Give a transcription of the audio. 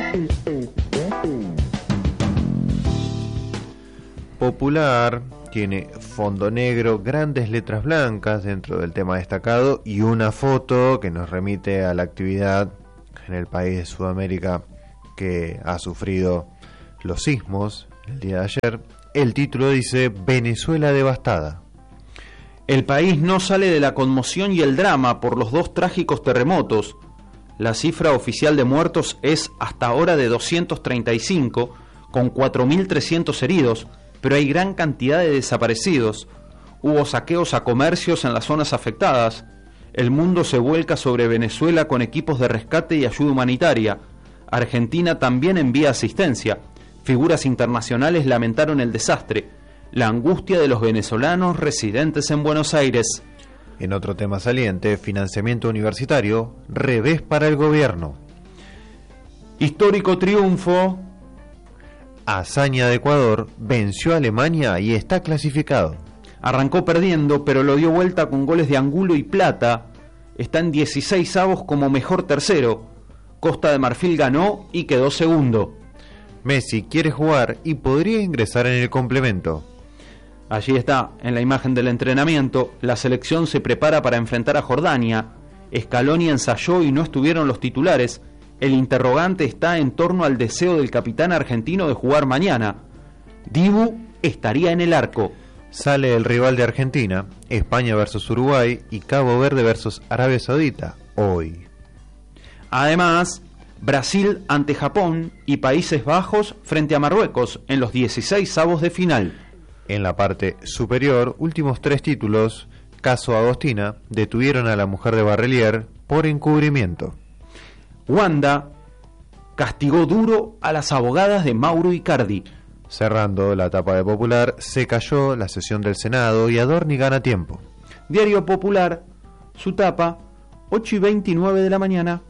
Popular tiene fondo negro, grandes letras blancas dentro del tema destacado y una foto que nos remite a la actividad en el país de Sudamérica que ha sufrido los sismos el día de ayer. El título dice: Venezuela devastada. El país no sale de la conmoción y el drama por los dos trágicos terremotos. La cifra oficial de muertos es hasta ahora de 235, con 4.300 heridos, pero hay gran cantidad de desaparecidos. Hubo saqueos a comercios en las zonas afectadas. El mundo se vuelca sobre Venezuela con equipos de rescate y ayuda humanitaria. Argentina también envía asistencia. Figuras internacionales lamentaron el desastre, la angustia de los venezolanos residentes en Buenos Aires. En otro tema saliente, financiamiento universitario, revés para el gobierno. Histórico triunfo. Hazaña de Ecuador, venció a Alemania y está clasificado. Arrancó perdiendo, pero lo dio vuelta con goles de Angulo y Plata. Está en 16avos como mejor tercero. Costa de Marfil ganó y quedó segundo. Messi quiere jugar y podría ingresar en el complemento. Allí está, en la imagen del entrenamiento, la selección se prepara para enfrentar a Jordania. Scaloni ensayó y no estuvieron los titulares. El interrogante está en torno al deseo del capitán argentino de jugar mañana. Dibu estaría en el arco. Sale el rival de Argentina, España versus Uruguay y Cabo Verde versus Arabia Saudita, hoy. Además, Brasil ante Japón y Países Bajos frente a Marruecos en los 16avos de final. En la parte superior, últimos 3 títulos, caso Agostina, detuvieron a la mujer de Barrelier por encubrimiento. Wanda castigó duro a las abogadas de Mauro Icardi. Cerrando la etapa de Popular, se cayó la sesión del Senado y Adorni gana tiempo. Diario Popular, su tapa, 8:29 de la mañana.